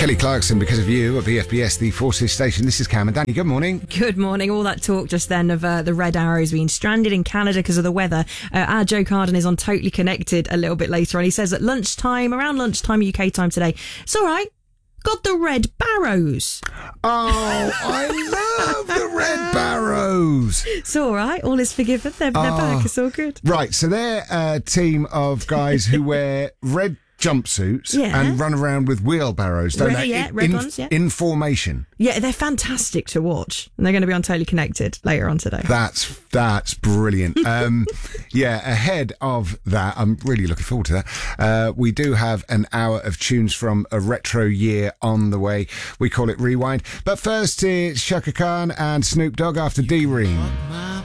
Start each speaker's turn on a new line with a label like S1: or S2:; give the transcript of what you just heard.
S1: Kelly Clarkson, Because of You, at BFBS, the Forces station. This is Cam and Danny. Good morning.
S2: Good morning. All that talk just then of the red arrows being stranded in Canada because of the weather. Our Joe Carden is on Totally Connected a little bit later on. He says at around lunchtime UK time today, it's all right. Got the red barrows.
S1: Oh, I love the red barrows.
S2: It's all right. All is forgiven. They're back. It's all good.
S1: Right, so they're a team of guys who wear red jumpsuits and run around with wheelbarrows, don't they?
S2: Yeah, red ones, yeah.
S1: In formation.
S2: Yeah, they're fantastic to watch. And they're going to be on Totally Connected later on today.
S1: That's brilliant. Ahead of that, I'm really looking forward to that. We do have an hour of tunes from a retro year on the way. We call it Rewind. But first, it's Shaka Khan and Snoop Dogg after D-Ream.